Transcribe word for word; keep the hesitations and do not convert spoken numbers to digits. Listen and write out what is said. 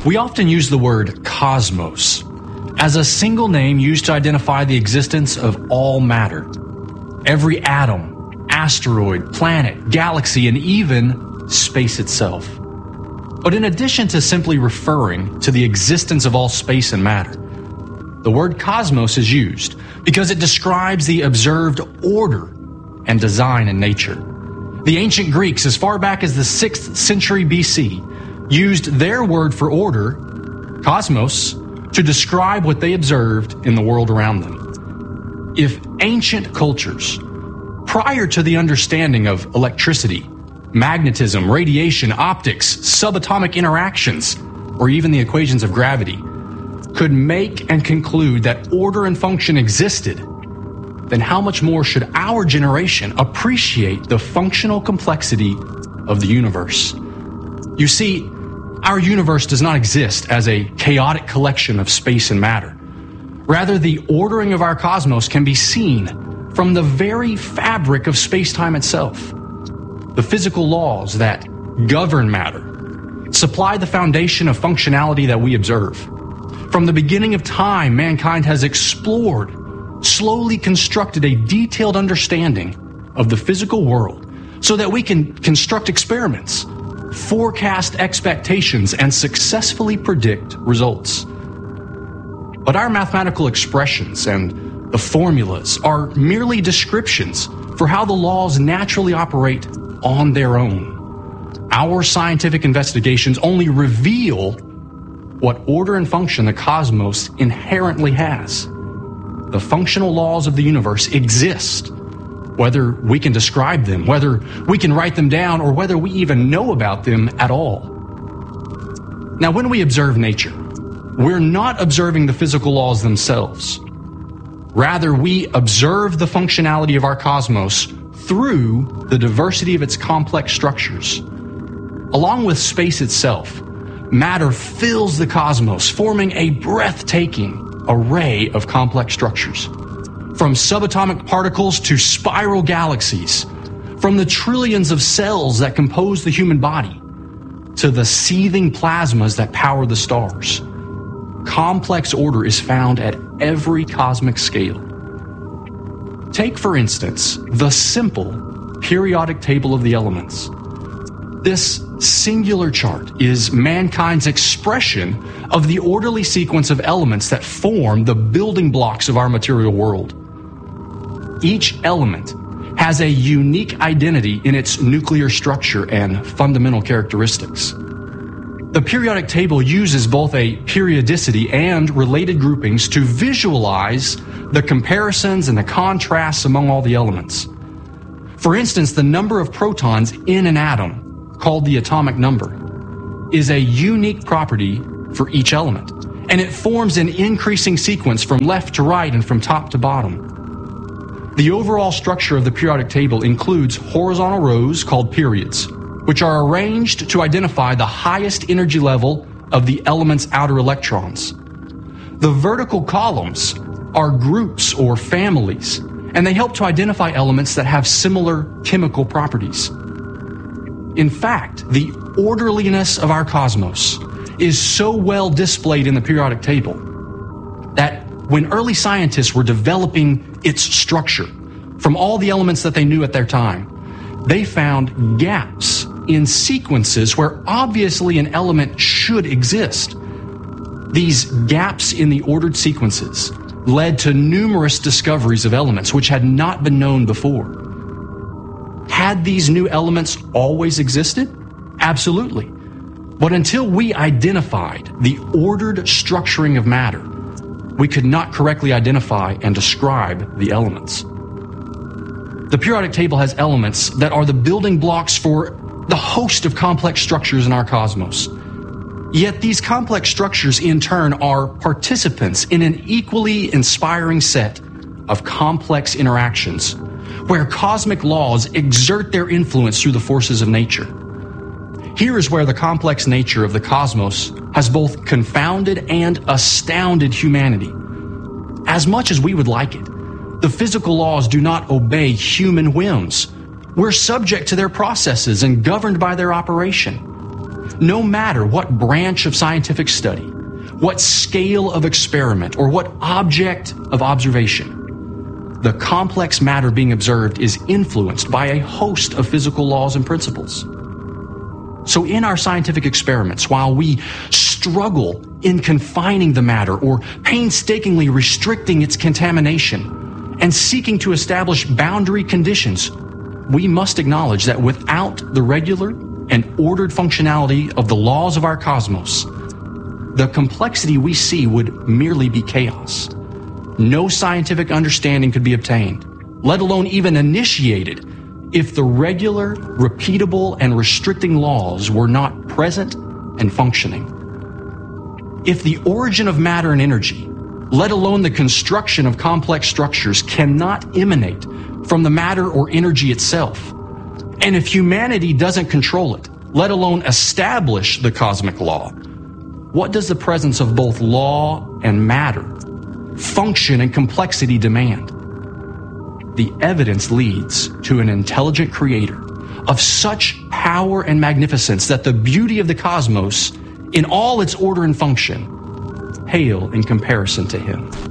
We often use the word cosmos as a single name used to identify the existence of all matter. Every atom, asteroid, planet, galaxy, and even space itself. But in addition to simply referring to the existence of all space and matter, the word cosmos is used because it describes the observed order and design in nature. The ancient Greeks, as far back as the sixth century B C, used their word for order, cosmos, to describe what they observed in the world around them. If ancient cultures, prior to the understanding of electricity, magnetism, radiation, optics, subatomic interactions, or even the equations of gravity, could make and conclude that order and function existed, then how much more should our generation appreciate the functional complexity of the universe? You see, our universe does not exist as a chaotic collection of space and matter. Rather, the ordering of our cosmos can be seen from the very fabric of space-time itself. The physical laws that govern matter supply the foundation of functionality that we observe. From the beginning of time, mankind has explored, slowly constructed a detailed understanding of the physical world so that we can construct experiments, forecast expectations, and successfully predict results. But our mathematical expressions and the formulas are merely descriptions for how the laws naturally operate on their own. Our scientific investigations only reveal what order and function the cosmos inherently has. The functional laws of the universe exist, whether we can describe them, whether we can write them down, or whether we even know about them at all. Now, when we observe nature, we're not observing the physical laws themselves. Rather, we observe the functionality of our cosmos through the diversity of its complex structures. Along with space itself, matter fills the cosmos, forming a breathtaking array of complex structures. From subatomic particles to spiral galaxies, from the trillions of cells that compose the human body to the seething plasmas that power the stars, complex order is found at every cosmic scale. Take, for instance, the simple periodic table of the elements. This singular chart is mankind's expression of the orderly sequence of elements that form the building blocks of our material world. Each element has a unique identity in its nuclear structure and fundamental characteristics. The periodic table uses both a periodicity and related groupings to visualize the comparisons and the contrasts among all the elements. For instance, the number of protons in an atom, called the atomic number, is a unique property for each element, and it forms an increasing sequence from left to right and from top to bottom. The overall structure of the periodic table includes horizontal rows called periods, which are arranged to identify the highest energy level of the element's outer electrons. The vertical columns are groups or families, and they help to identify elements that have similar chemical properties. In fact, the orderliness of our cosmos is so well displayed in the periodic table that when early scientists were developing its structure from all the elements that they knew at their time, they found gaps in sequences where obviously an element should exist. These gaps in the ordered sequences led to numerous discoveries of elements which had not been known before. Had these new elements always existed? Absolutely. But until we identified the ordered structuring of matter, we could not correctly identify and describe the elements. The periodic table has elements that are the building blocks for the host of complex structures in our cosmos. Yet these complex structures in turn are participants in an equally inspiring set of complex interactions where cosmic laws exert their influence through the forces of nature. Here is where the complex nature of the cosmos has both confounded and astounded humanity. As much as we would like it, the physical laws do not obey human whims. We're subject to their processes and governed by their operation. No matter what branch of scientific study, what scale of experiment, or what object of observation, the complex matter being observed is influenced by a host of physical laws and principles. So in our scientific experiments, while we struggle in confining the matter or painstakingly restricting its contamination and seeking to establish boundary conditions, we must acknowledge that without the regular and ordered functionality of the laws of our cosmos, the complexity we see would merely be chaos. No scientific understanding could be obtained, let alone even initiated, if the regular, repeatable, and restricting laws were not present and functioning. If the origin of matter and energy, let alone the construction of complex structures, cannot emanate from the matter or energy itself, and if humanity doesn't control it, let alone establish the cosmic law, what does the presence of both law and matter, function and complexity demand? The evidence leads to an intelligent creator of such power and magnificence that the beauty of the cosmos, in all its order and function, pale in comparison to him.